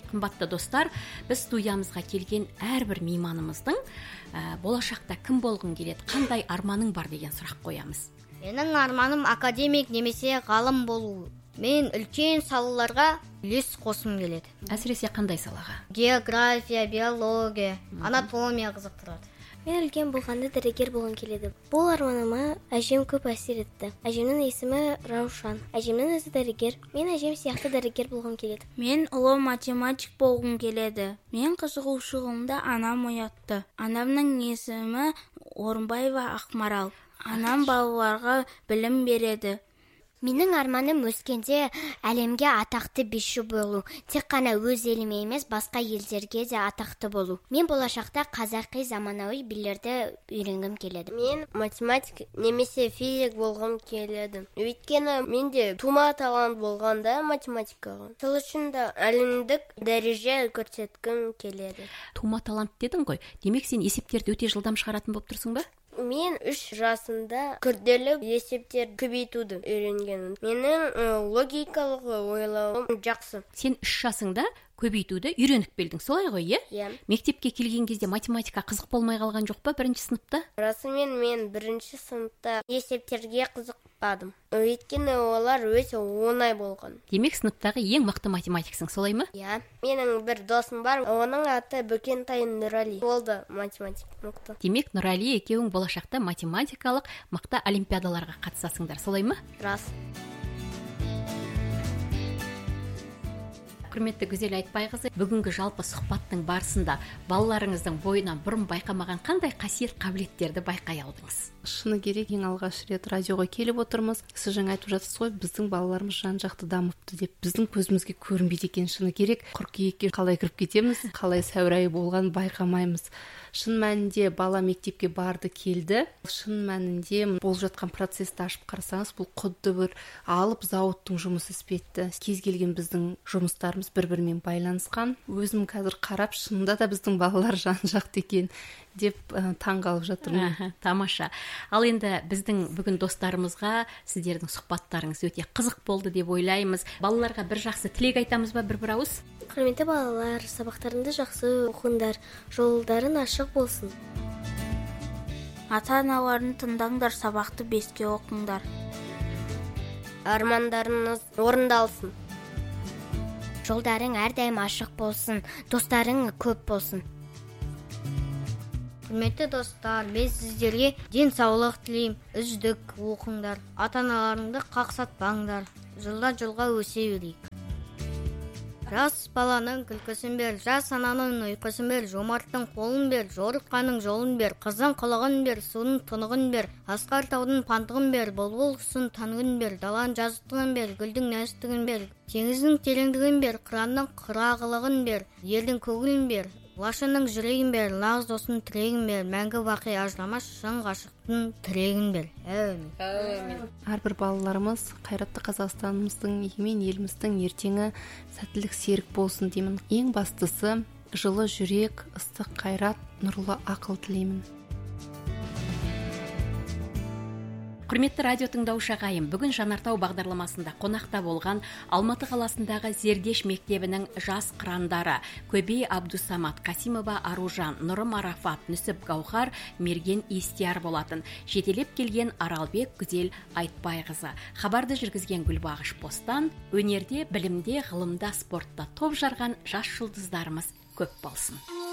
Қымбатты достар, біз студиямызға келген әрбір мейманымыздың болашақта кім болғың келеді, қандай арманың бар деген сұрақ қоямыз. Менің арманым академик немесе ғалым болу. Мен үлкен салаларға үлес қосым келеді. Әсіресе қандай салаға? География, биология, анатомия қызықтырады. Мен үлкен болғанда дәрігер болғым келеді. Бұл арманыма әжем көп әсер етті. Әжемнің есімі Раушан. Әжемнің өзі дәрігер. Мен әжем сияқты дәрігер болғым келеді. Мен ұлы математик болғым келеді. Мен қызығушылығымды анам оятты. Анамның есімі Орынбаева Ақмарал. Анам балаларға білім береді. Менің арманым өскенде әлемге атақты биші болу. Тек қана өз еліме емес, басқа елдерге де атақты болу. Мен болашақта қазақи заманауи билерді үйренгім келеді. Мен математик немесе физик болғым келеді. Өйткені менде тума талант болғанда математикаға. Сол үшін де әлемдік дәреже көрсеткім келеді. Тума талант дедің ғой. Демек сен есептерді өте жылдам шығаратын болып тұрсың ба? Мен 3 жасында күрделі есептер көбейтуді үйренгенмін. Менің логикалық ойлауым жақсы. Сен 3 жасыңда көбейтуді үйреніп келдің, солай ғой, е? Иә. Мектепке келген кезде математика қызық болмай қалған жоқ па бірінші сыныпта? Расымен мен бірінші сыныпта есептерге қызықпадым. Өйткені олар өте оңай болған. Демек сыныптағы ең мықты математиксің, солай ма? Иә. Менің бір досым бар, оның аты Бөкентай Нұрали. Болды математик мықты. Демек Нұрали екеуің болашақта математикалық мықты олимпиадаларға қатысасыңдар, солай ма? Рас. Құрметті Гүзел Айтбайқызы, бүгінгі жалпы сұхбаттың барысында балаларыңыздың бойынан бұрын байқамаған қандай қасиет қабілеттерді байқай алдыңыз? Шыны керек, ең алғаш рет радиоға келіп отырмыз. Сіз жаңа айтып жатсыз ғой, біздің балаларымыз жан-жақты дамыпты деп. Біздің көзімізге көрінбейді екен, шыны керек. Қыркүйекке қалай кіріп кетеміз, қалай сәуір айы болғанын байқамаймыз. Шын мәнінде бала мектепке барды келді. Шын мәнінде болып жатқан процесті ашып қарасаңыз, бұл құдды бір алып зауыттың жұмысы іспетті. Кез келген біздің жұмыстарымыз бір-бірімен байланысқан. Өзім қазір қарап, шынында да біздің балалар жан-жақты екен деп таңғалып жатырмын. Тамаша. Ал енді біздің бүгін достарымызға сіздердің сұхбаттарыңыз өте қызық болды деп ойлаймыз. Балаларға бір жақсы тілек айтамыз ба, бір ауыз? Құрметті балалар, сабақтарыңды жақсы оқыңдар, жолдарың ашық болсын. Ата-аналарын тыңдаңдар, сабақты 5-ке оқыңдар. Армандарыңыз орындалсын. Жолдарың әрдайым ашық болсын, достарың көп болсын. Құрметті достар, мен сіздерге денсаулық тілеймін. Үздік оқыңдар. Ата-аналарыңды қақсатпаңдар. Жылдан жылға өсе берейік. Жас баланың күлкісін бер, жас ананың ұйқысын бер, жомарттың қолын бер, жорыққаның жолын бер, қыздың қылығын бер, судың тұнығын бер, асқар таудың пантығын бер, бұлбұл құстың танығын бер, даланың жазықтығын бер, гүлдің нәзіктігін бер, теңіздің тереңдігін бер, қыранның қырағылығын бер, елдің көңілін бер, лашының жүрегін бер, нағыз досының тірегін бер, мәңгі бақи ажырамас шын ғашықтың тірегін бер. Әумин. Әрбір балаларымыз қайратты Қазақстанымыздың, егемен еліміздің ертеңі сәттілік серік болсын деймін. Ең бастысы жылы жүрек, ыстық қайрат, нұрлы ақыл тілеймін. Құрметті радио тыңдаушы ағайын, бүгін Жанартау бағдарламасында қонақта болған Алматы қаласындағы Зердеш мектебінің жас қырандары Көбей Абдусамат, Қасимова Аружан, Нұрым Арафат, Нүсіп Гаухар, Мерген Истияр болатын. Жетелеп келген Аралбек Гүзел Айтбайқызы. Хабарды жүргізген Гүлбағыш Постан, өнерде, білімде, ғылымда, спортта топ жарған жас жұлдыздарымыз көп болсын.